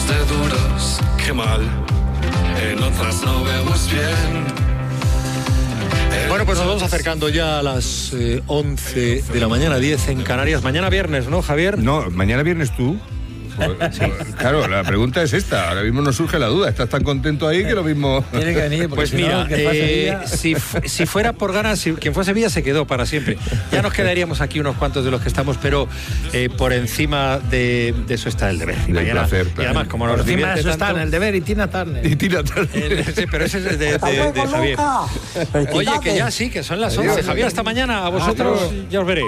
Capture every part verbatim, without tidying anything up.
de duros, qué mal, en otras no vemos bien. Bueno, pues nos vamos acercando ya a las eh, once de la mañana, diez en Canarias. Mañana viernes, ¿no, Javier? No, mañana viernes tú. Sí. Claro, la pregunta es esta. Ahora mismo nos surge la duda. Estás tan contento ahí que lo mismo. Tiene que venir. Pues si mira, no, eh, si, si fuera por ganas, si, quien fue a Sevilla se quedó para siempre. Ya nos quedaríamos aquí unos cuantos de los que estamos, pero eh, por encima de, de eso está el deber. Y, mañana, placer, claro. y además, como nos por encima de eso tanto, están el deber y Tina Turner. Y Tina Turner. El, sí, pero ese es de, de, de, de Javier. Oye, que ya sí, que son las once. Javier, hasta mañana. A vosotros ya os veré.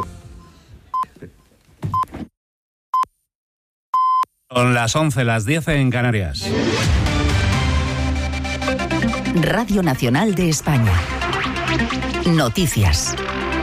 Son las once, las diez en Canarias. Radio Nacional de España. Noticias.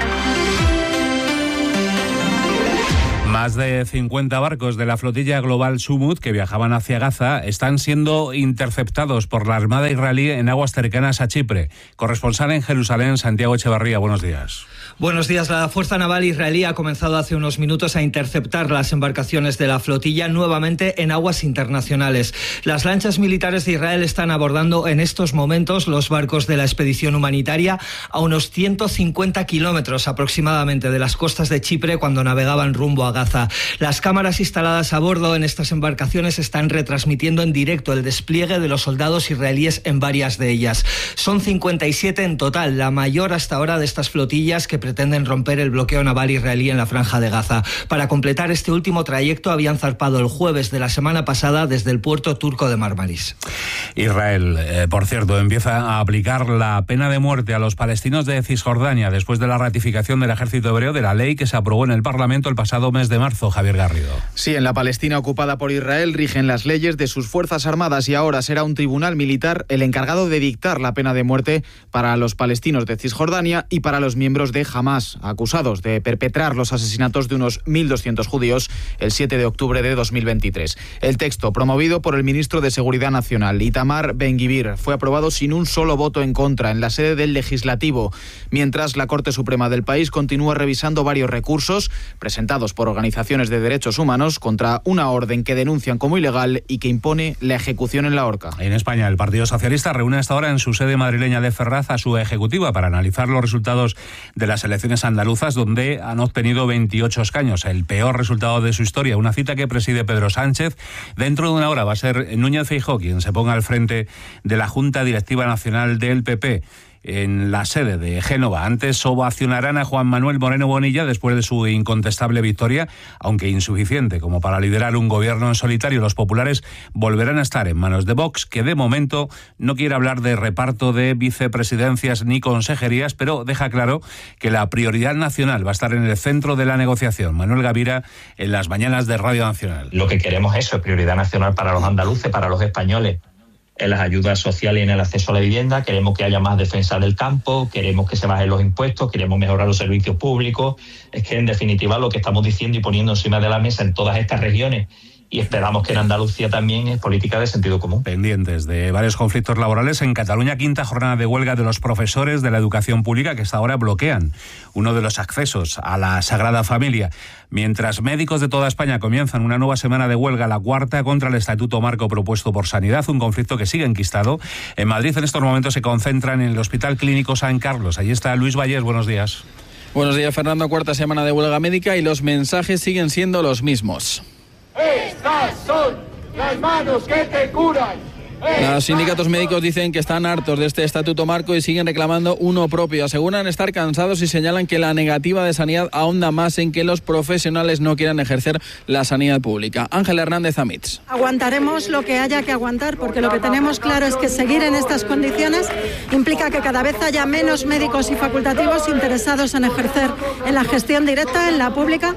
Más de cincuenta barcos de la flotilla global Sumud que viajaban hacia Gaza están siendo interceptados por la Armada israelí en aguas cercanas a Chipre. Corresponsal en Jerusalén, Santiago Echevarría, buenos días. Buenos días. La Fuerza Naval israelí ha comenzado hace unos minutos a interceptar las embarcaciones de la flotilla nuevamente en aguas internacionales. Las lanchas militares de Israel están abordando en estos momentos los barcos de la expedición humanitaria a unos ciento cincuenta kilómetros aproximadamente de las costas de Chipre cuando navegaban rumbo a Gaza. Las cámaras instaladas a bordo en estas embarcaciones están retransmitiendo en directo el despliegue de los soldados israelíes en varias de ellas. Son cincuenta y siete en total, la mayor hasta ahora de estas flotillas que pretenden romper el bloqueo naval israelí en la Franja de Gaza. Para completar este último trayecto habían zarpado el jueves de la semana pasada desde el puerto turco de Marmaris. Israel, eh, por cierto, empieza a aplicar la pena de muerte a los palestinos de Cisjordania después de la ratificación del ejército hebreo de la ley que se aprobó en el Parlamento el pasado mes de marzo. Javier Garrido. Sí, en la Palestina ocupada por Israel rigen las leyes de sus fuerzas armadas y ahora será un tribunal militar el encargado de dictar la pena de muerte para los palestinos de Cisjordania y para los miembros de Hamás, acusados de perpetrar los asesinatos de unos mil doscientos judíos el siete de octubre de dos mil veintitrés. El texto, promovido por el ministro de Seguridad Nacional, Itamar Ben-Gvir, fue aprobado sin un solo voto en contra en la sede del Legislativo, mientras la Corte Suprema del país continúa revisando varios recursos presentados por organizaciones de derechos humanos contra una orden que denuncian como ilegal y que impone la ejecución en la horca. En España, el Partido Socialista reúne hasta ahora en su sede madrileña de Ferraz a su ejecutiva para analizar los resultados de las elecciones andaluzas, donde han obtenido veintiocho escaños, el peor resultado de su historia. Una cita que preside Pedro Sánchez. Dentro de una hora va a ser Núñez Feijóo quien se ponga al frente de la Junta Directiva Nacional del P P. En la sede de Génova. Antes ovacionarán a Juan Manuel Moreno Bonilla después de su incontestable victoria, aunque insuficiente como para liderar un gobierno en solitario. Los populares volverán a estar en manos de Vox, que de momento no quiere hablar de reparto de vicepresidencias ni consejerías, pero deja claro que la prioridad nacional va a estar en el centro de la negociación. Manuel Gavira, en las mañanas de Radio Nacional. Lo que queremos es eso, prioridad nacional para los andaluces, para los españoles. En las ayudas sociales y en el acceso a la vivienda, queremos que haya más defensa del campo, queremos que se bajen los impuestos, queremos mejorar los servicios públicos. Es que en definitiva lo que estamos diciendo y poniendo encima de la mesa en todas estas regiones, y esperamos que en Andalucía también, es política de sentido común. Pendientes de varios conflictos laborales en Cataluña, quinta jornada de huelga de los profesores de la educación pública que hasta ahora bloquean uno de los accesos a la Sagrada Familia. Mientras médicos de toda España comienzan una nueva semana de huelga, la cuarta contra el Estatuto Marco propuesto por Sanidad, un conflicto que sigue enquistado. En Madrid en estos momentos se concentran en el Hospital Clínico San Carlos. Allí está Luis Vallés, buenos días. Buenos días, Fernando. Cuarta semana de huelga médica y los mensajes siguen siendo los mismos. Estas son las manos que te curan. Los sindicatos médicos dicen que están hartos de este estatuto marco y siguen reclamando uno propio. Aseguran estar cansados y señalan que la negativa de sanidad ahonda más en que los profesionales no quieran ejercer la sanidad pública. Ángela Hernández Amitz. Aguantaremos lo que haya que aguantar, porque lo que tenemos claro es que seguir en estas condiciones implica que cada vez haya menos médicos y facultativos interesados en ejercer en la gestión directa, en la pública.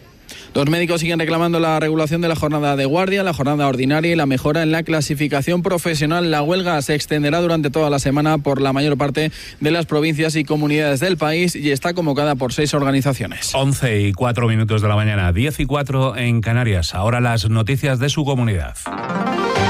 Los médicos siguen reclamando la regulación de la jornada de guardia, la jornada ordinaria y la mejora en la clasificación profesional. La huelga se extenderá durante toda la semana por la mayor parte de las provincias y comunidades del país y está convocada por seis organizaciones. once y cuatro minutos de la mañana, diez y cuatro en Canarias. Ahora las noticias de su comunidad.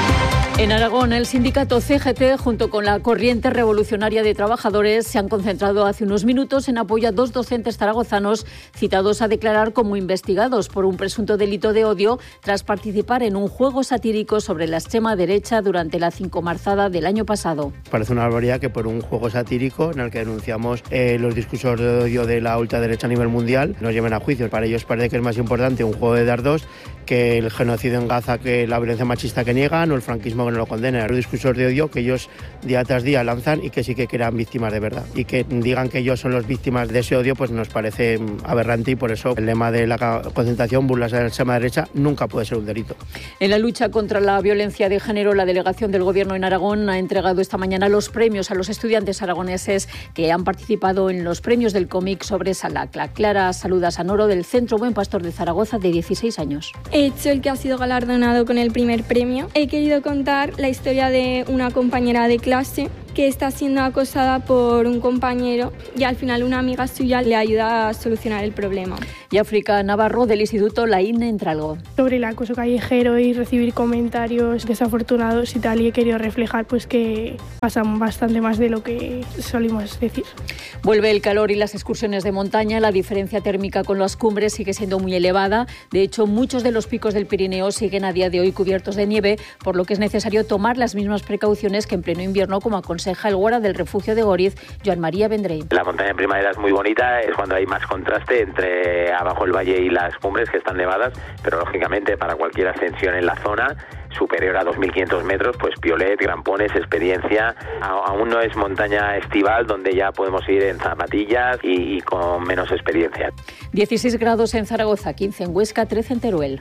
En Aragón, el sindicato C G T, junto con la Corriente Revolucionaria de Trabajadores, se han concentrado hace unos minutos en apoyo a dos docentes zaragozanos citados a declarar como investigados por un presunto delito de odio tras participar en un juego satírico sobre la extrema derecha durante la cincomarzada del año pasado. Parece una barbaridad que por un juego satírico en el que denunciamos eh, los discursos de odio de la ultraderecha a nivel mundial nos lleven a juicio. Para ellos parece que es más importante un juego de dardos que el genocidio en Gaza, que la violencia machista que niegan o el franquismo que no lo condena. Los discursos de odio que ellos día tras día lanzan y que sí que crean víctimas de verdad. Y que digan que ellos son los víctimas de ese odio, pues nos parece aberrante, y por eso el lema de la concentración, burlas de la extrema derecha, nunca puede ser un delito. En la lucha contra la violencia de género, la delegación del Gobierno en Aragón ha entregado esta mañana los premios a los estudiantes aragoneses que han participado en los premios del cómic sobre Salacla. Clara Saluda Sanoro, del Centro Buen Pastor de Zaragoza, de dieciséis años. He hecho el que ha sido galardonado con el primer premio. He querido contar la historia de una compañera de clase que está siendo acosada por un compañero y al final una amiga suya le ayuda a solucionar el problema. Y África Navarro, del Instituto Laín Entralgo. Sobre el acoso callejero y recibir comentarios desafortunados y tal, y he querido reflejar pues que pasan bastante más de lo que solimos decir. Vuelve el calor y las excursiones de montaña. La diferencia térmica con las cumbres sigue siendo muy elevada. De hecho, muchos de los picos del Pirineo siguen a día de hoy cubiertos de nieve, por lo que es necesario tomar las mismas precauciones que en pleno invierno, como aconseja el guarda del refugio de Goriz, Joan María Vendrell. La montaña en primavera es muy bonita, es cuando hay más contraste entre abajo el valle y las cumbres, que están nevadas, pero lógicamente para cualquier ascensión en la zona superior a dos mil quinientos metros, pues piolet, grampones, experiencia. Aún no es montaña estival, donde ya podemos ir en zapatillas y, y con menos experiencia. dieciséis grados en Zaragoza, quince en Huesca, trece en Teruel.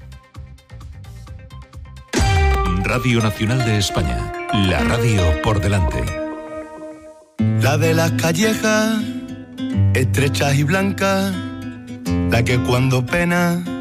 Radio Nacional de España, la radio por delante. La de las callejas, estrechas y blancas, la que cuando pena